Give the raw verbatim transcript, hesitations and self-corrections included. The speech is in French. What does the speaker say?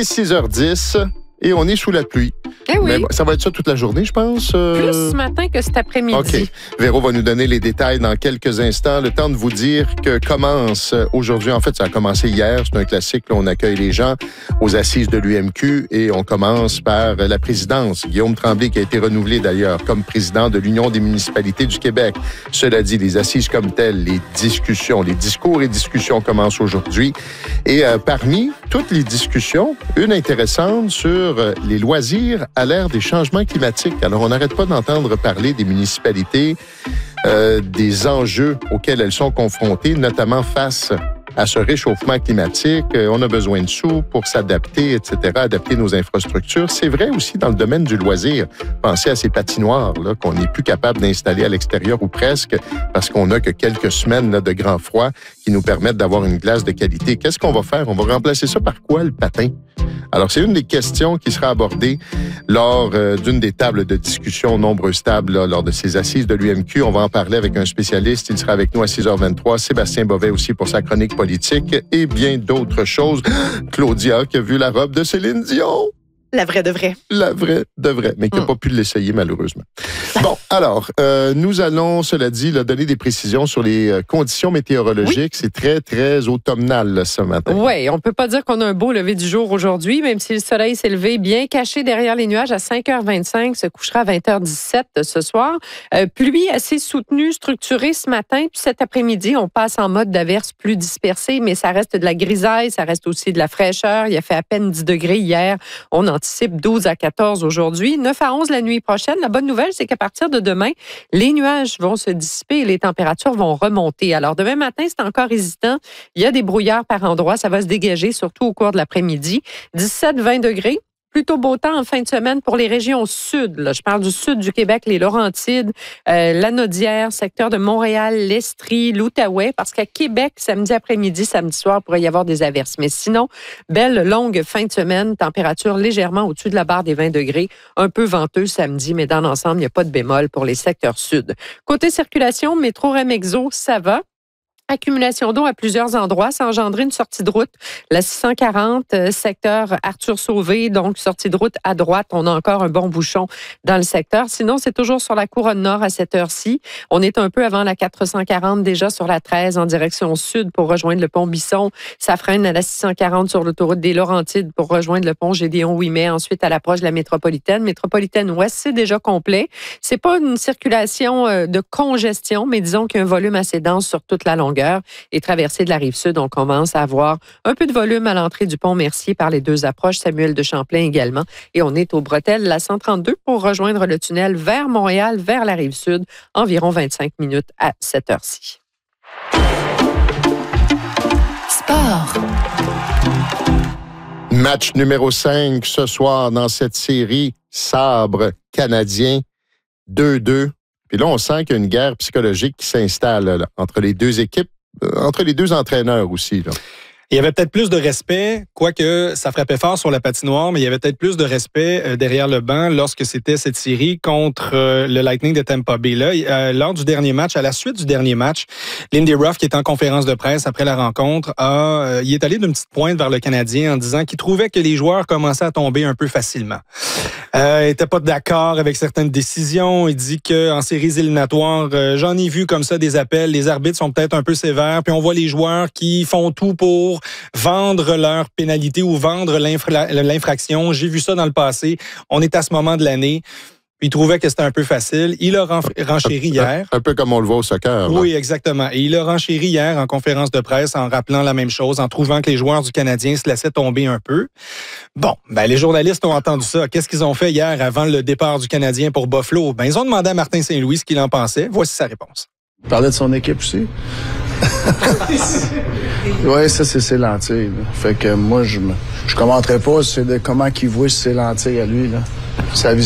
est six heures dix et on est sous la pluie. Eh oui. Mais ça va être ça toute la journée, je pense. Euh... Plus ce matin que cet après-midi. OK. Véro va nous donner les détails dans quelques instants. Le temps de vous dire que commence aujourd'hui. En fait, ça a commencé hier. C'est un classique. Là, on accueille les gens aux assises de l'U M Q et on commence par la présidence. Guillaume Tremblay qui a été renouvelé d'ailleurs comme président de l'Union des municipalités du Québec. Cela dit, les assises comme telles, les discussions, les discours et discussions commencent aujourd'hui. Et euh, parmi toutes les discussions, une intéressante sur les loisirs à l'ère des changements climatiques. Alors, on n'arrête pas d'entendre parler des municipalités, euh, des enjeux auxquels elles sont confrontées, notamment face à ce réchauffement climatique. Euh, on a besoin de sous pour s'adapter, et cetera, adapter nos infrastructures. C'est vrai aussi dans le domaine du loisir. Pensez à ces patinoires là, qu'on n'est plus capable d'installer à l'extérieur ou presque parce qu'on n'a que quelques semaines là, de grand froid qui nous permettent d'avoir une glace de qualité. Qu'est-ce qu'on va faire? On va remplacer ça par quoi, le patin? Alors, c'est une des questions qui sera abordée lors euh, d'une des tables de discussion, nombreuses tables, là, lors de ces assises de l'U M Q. On va en parler avec un spécialiste. Il sera avec nous à six heures vingt-trois. Sébastien Bovet aussi pour sa chronique politique et bien d'autres choses. Claudia qui a vu la robe de Céline Dion. La vraie de vraie. La vraie de vraie, mais qui n'a mm. pas pu l'essayer malheureusement. Bon, alors, euh, nous allons, cela dit, là, donner des précisions sur les euh, conditions météorologiques. Oui. C'est très, très automnal là, ce matin. Oui, on ne peut pas dire qu'on a un beau lever du jour aujourd'hui, même si le soleil s'est levé bien caché derrière les nuages à cinq heures vingt-cinq, se couchera à vingt heures dix-sept ce soir. Euh, pluie assez soutenue, structurée ce matin, puis cet après-midi, on passe en mode d'averse plus dispersée, mais ça reste de la grisaille, ça reste aussi de la fraîcheur. Il a fait à peine dix degrés hier. On en anticipe douze à quatorze aujourd'hui, neuf à onze la nuit prochaine. La bonne nouvelle, c'est qu'à partir de demain, les nuages vont se dissiper et les températures vont remonter. Alors, demain matin, c'est encore hésitant. Il y a des brouillards par endroits. Ça va se dégager, surtout au cours de l'après-midi. dix-sept à vingt degrés. Plutôt beau temps en fin de semaine pour les régions sud. Là. Je parle du sud du Québec, les Laurentides, euh, Lanaudière, secteur de Montréal, l'Estrie, l'Outaouais, parce qu'à Québec, samedi après-midi, samedi soir, il pourrait y avoir des averses. Mais sinon, belle longue fin de semaine, température légèrement au-dessus de la barre des vingt degrés, un peu venteux samedi, mais dans l'ensemble, il n'y a pas de bémol pour les secteurs sud. Côté circulation, métro Remexo, ça va. Accumulation d'eau à plusieurs endroits, ça a engendré une sortie de route. La six cent quarante, euh, secteur Arthur-Sauvé, donc sortie de route à droite. On a encore un bon bouchon dans le secteur. Sinon, c'est toujours sur la couronne nord à cette heure-ci. On est un peu avant la quatre cent quarante déjà sur la treize en direction sud pour rejoindre le pont Bisson. Ça freine à la six cent quarante sur l'autoroute des Laurentides pour rejoindre le pont Gédéon-Ouimet. Ensuite, à l'approche de la métropolitaine. Métropolitaine ouest, c'est déjà complet. C'est pas une circulation euh, de congestion, mais disons qu'il y a un volume assez dense sur toute la longueur. Et traversée de la Rive-Sud, on commence à avoir un peu de volume à l'entrée du pont Mercier par les deux approches, Samuel de Champlain également. Et on est au bretelles, la cent trente-deux, pour rejoindre le tunnel vers Montréal, vers la Rive-Sud, environ vingt-cinq minutes à cette heure-ci. Sport. Match numéro cinq ce soir dans cette série Sabre canadien deux deux. Puis là, on sent qu'il y a une guerre psychologique qui s'installe là, entre les deux équipes, euh, entre les deux entraîneurs aussi. Là. Il y avait peut-être plus de respect, quoique ça frappait fort sur la patinoire, mais il y avait peut-être plus de respect euh, derrière le banc lorsque c'était cette série contre euh, le Lightning de Tampa Bay. Là, euh, lors du dernier match, à la suite du dernier match, Lindy Ruff, qui était en conférence de presse après la rencontre, a, euh, il est allé d'une petite pointe vers le Canadien en disant qu'il trouvait que les joueurs commençaient à tomber un peu facilement. Euh, il n'était pas d'accord avec certaines décisions. Il dit qu'en séries éliminatoires, euh, j'en ai vu comme ça des appels. Les arbitres sont peut-être un peu sévères. Puis on voit les joueurs qui font tout pour vendre leur pénalité ou vendre l'infra- l'infraction. J'ai vu ça dans le passé. On est à ce moment de l'année. Il trouvait que c'était un peu facile. Il a renchéri hier. Un, un peu comme on le voit au soccer. Là. Oui, exactement. Et il a renchéri hier en conférence de presse en rappelant la même chose, en trouvant que les joueurs du Canadien se laissaient tomber un peu. Bon, ben les journalistes ont entendu ça. Qu'est-ce qu'ils ont fait hier avant le départ du Canadien pour Buffalo? Ben, ils ont demandé à Martin Saint-Louis ce qu'il en pensait. Voici sa réponse. Il parlait de son équipe aussi. Oui, ça, c'est ses lentilles. Là. Fait que moi, je me, je commenterai pas c'est de comment qu'il voit ses lentilles à lui. Là. Sa vision.